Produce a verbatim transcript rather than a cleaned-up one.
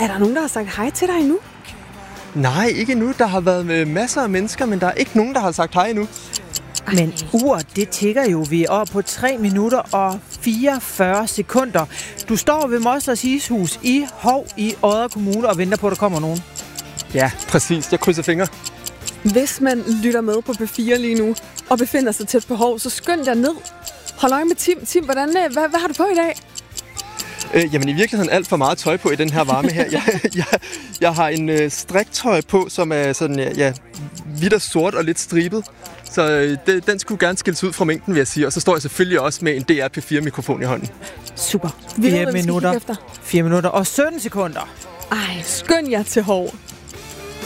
Er der nogen, der har sagt hej til dig endnu? Nej, ikke endnu. Der har været med masser af mennesker, men der er ikke nogen, der har sagt hej endnu. Men uret, det tikker jo. Vi er oppe på tre minutter og fireogfyrre sekunder. Du står ved Mosters Ishus i Hov i Odder Kommune og venter på, at der kommer nogen. Ja, præcis. Jeg krydser fingre. Hvis man lytter med på B fire lige nu og befinder sig tæt på Hov, så skynd jer ned. Hold øje med Tim. Tim, hvordan, hvad, hvad har du på i dag? Øh, jamen i virkeligheden alt for meget tøj på i den her varme her. Jeg, jeg, jeg har en øh, striktøj på, som er sådan, ja, ja, hvidt og sort og lidt stribet. Så øh, det, den skulle gerne skilles ud fra mængden, vil jeg sige. Og så står jeg selvfølgelig også med en D R P fire mikrofon i hånden. Super. Vi fire minutter. fire minutter og sytten sekunder. Ej, skynd jer til Hov.